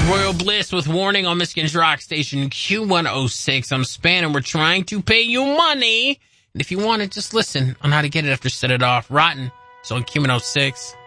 Royal Bliss with Warning on Michigan's Rock Station Q106. I'm Span, and we're trying to pay you money. And if you want it, just listen on how to get it after Set It Off. Rotten. It's on Q106.